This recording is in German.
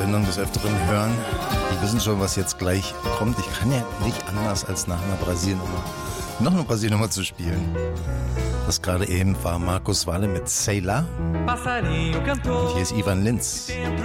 Sendung des Öfteren hören, die wissen schon, was jetzt gleich kommt. Ich kann ja nicht anders, als nach einer Brasilien-Nummer noch eine Brasilien-Nummer zu spielen. Das gerade eben war Markus Walle mit Sailor. Und hier ist Ivan Lins.